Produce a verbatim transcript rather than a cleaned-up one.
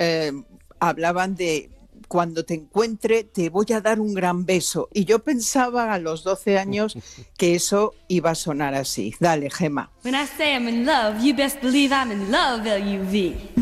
eh, hablaban de cuando te encuentre te voy a dar un gran beso. Y yo pensaba a los doce años que eso iba a sonar así. Dale, Gemma. When I say I'm in love, you best believe I'm in love, L U V.